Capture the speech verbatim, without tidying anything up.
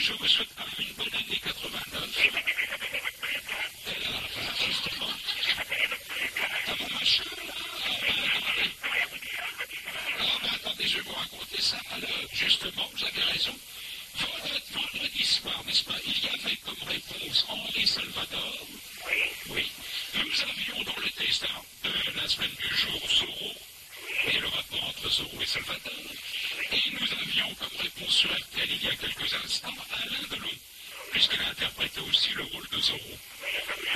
je vous souhaite une bonne année quatre-vingt-neuf. Et là, enfin, justement, dans mon machin, là, ah, ben, attendez. Ah, ben, attendez, je vais vous raconter ça. Alors, justement, vous avez raison. Vendredi soir, n'est-ce pas, il y avait comme réponse Henri Salvador. Oui. Nous avions dans le testament de la semaine du jour Zorro, et le rapport entre Zorro et Salvador. Et nous avions comme réponse sur R T L il y a quelques instants Alain Delon, puisqu'il a interprété aussi le rôle de Zorro.